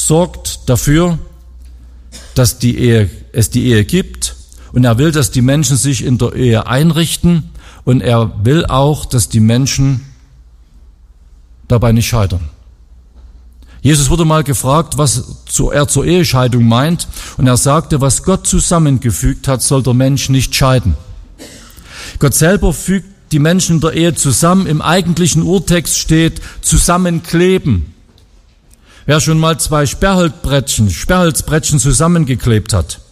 sorgt dafür, dass es die Ehe gibt, und er will, dass die Menschen sich in der Ehe einrichten, und er will auch, dass die Menschen dabei nicht scheitern. Jesus wurde mal gefragt, was er zur Ehescheidung meint, und er sagte, was Gott zusammengefügt hat, soll der Mensch nicht scheiden. Gott selber fügt die Menschen in der Ehe zusammen. Im eigentlichen Urtext steht zusammenkleben. Wer schon mal zwei Sperrholzbrettchen zusammengeklebt hat,